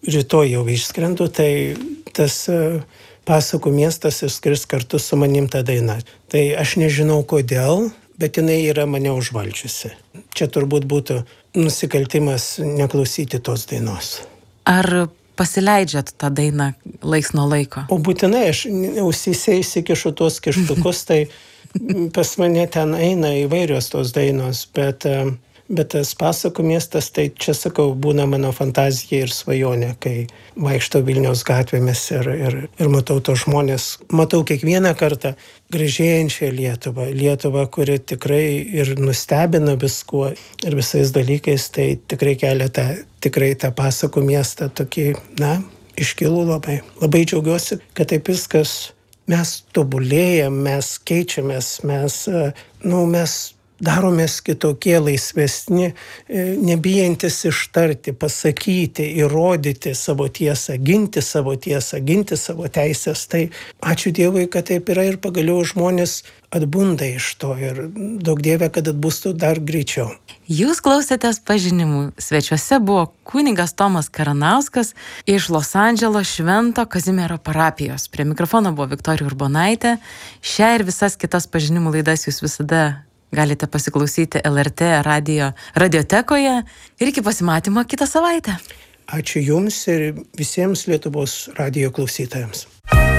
rytoj jau išskrendu, tai tas pasakų miestas išskris kartu su manim tą dainą. Tai aš nežinau kodėl, bet jinai yra mane užvaldžiusi. Čia turbūt būtų nusikaltimas neklausyti tos dainos. Ar pasileidžiat tą dainą laiks nuo laiko? O būtinai aš ausyse įsikišu tuos kištukus, tai pas mane ten eina įvairios tos dainos, bet tas pasakų miestas, tai čia sakau, būna mano fantazija ir svajonė, kai vaikšto Vilniaus gatvėmis ir matau tos žmonės, matau kiekvieną kartą gražėjančią Lietuvą, kuri tikrai ir nustebina viskuo ir visais dalykais, tai tikrai kelia tą pasakų miestą tokį, iškilų labai. Labai džiaugiuosi, kad taip viskas, mes tobulėjam, mes keičiamės, mes daromės kitokie, laisvesni, nebijantis ištarti, pasakyti, įrodyti savo tiesą, ginti savo teisės. Tai ačiū Dievui, kad taip yra ir pagaliau žmonės atbunda iš to ir daug Dieve, kad atbustų dar greičiau. Jūs klausėtės pažinimų. Svečiuose buvo kunigas Tomas Karanauskas iš Los Andželo Švento Kazimiero parapijos. Prie mikrofono buvo Viktorija Urbonaitė. Šią ir visas kitas pažinimų laidas jūs visada galite pasiklausyti LRT radiotekoje ir iki pasimatymo kitą savaitę. Ačiū Jums ir visiems Lietuvos radijo klausytojams.